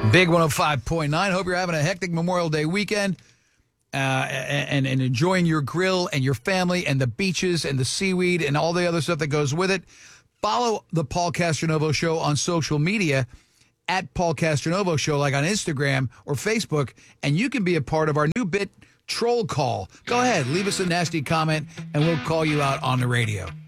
Big 105.9. Hope you're having a hectic Memorial Day weekend and enjoying your grill and your family and the beaches and the seaweed and all the other stuff that goes with it. Follow the Paul Castronovo Show on social media at Paul Castronovo Show, like on Instagram or Facebook, and you can be a part of our new bit, Troll Call. Go ahead, leave us a nasty comment, and we'll call you out on the radio.